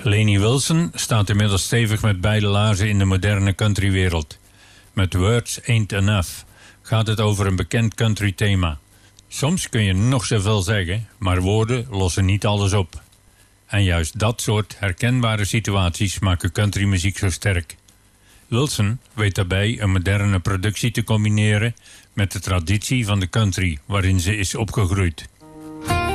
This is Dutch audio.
Lainey Wilson staat inmiddels stevig met beide laarzen in de moderne countrywereld. Met Words Ain't Enough gaat het over een bekend country thema. Soms kun je nog zoveel zeggen, maar woorden lossen niet alles op. En juist dat soort herkenbare situaties maken countrymuziek zo sterk. Wilson weet daarbij een moderne productie te combineren met de traditie van de country waarin ze is opgegroeid.